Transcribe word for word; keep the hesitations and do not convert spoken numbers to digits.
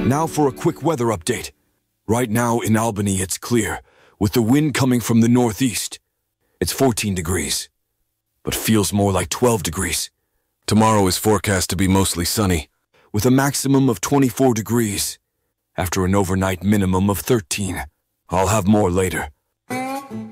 Now for a quick weather update. Right now in Albany it's clear, with the wind coming from the northeast. It's fourteen degrees, but feels more like twelve degrees. Tomorrow is forecast to be mostly sunny, with a maximum of twenty-four degrees, after an overnight minimum of thirteen. I'll have more later.